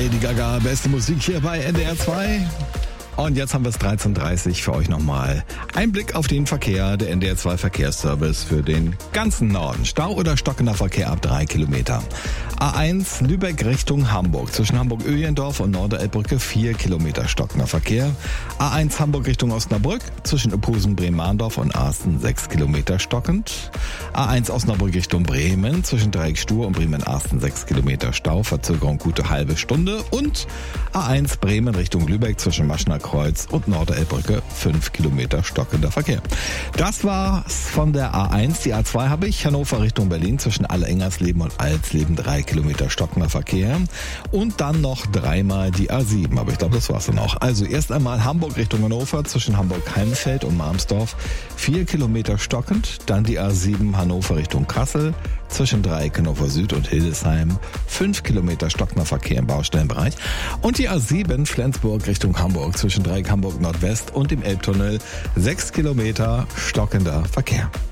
Lady Gaga, beste Musik hier bei NDR 2. Und jetzt haben wir es 13:30 für euch nochmal. Ein Blick auf den Verkehr, der NDR 2 Verkehrsservice für den ganzen Norden. Stau oder stockender Verkehr ab 3 Kilometer. A1 Lübeck Richtung Hamburg. Zwischen Hamburg-Öhlendorf und Norderelbbrücke 4 Kilometer stockender Verkehr. A1 Hamburg Richtung Osnabrück. Zwischen Uphusen, Bremen-Mahndorf und Arsten 6 Kilometer stockend. A1 Osnabrück Richtung Bremen. Zwischen Dreieck Stur und Bremen-Arsten 6 Kilometer Stau. Verzögerung gute halbe Stunde. Und A1 Bremen Richtung Lübeck zwischen Maschner Kreuz und Norderelbbrücke 5 Kilometer stockender Verkehr. Das war's von der A1. Die A2 habe ich. Hannover Richtung Berlin zwischen Alle-Engersleben und Alsleben 3 Kilometer stockender Verkehr. Und dann noch dreimal die A7. Aber ich glaube, das war's dann auch. Also erst einmal Hamburg Richtung Hannover zwischen Hamburg-Heimfeld und Marmsdorf 4 Kilometer stockend. Dann die A7 Hannover Richtung Kassel zwischen Dreieck Hannover Süd und Hildesheim 5 Kilometer stockender Verkehr im Baustellenbereich. Und die A7 Flensburg Richtung Hamburg zwischen Dreieck Hamburg Nordwest und dem Elbtunnel 6 Kilometer stockender Verkehr.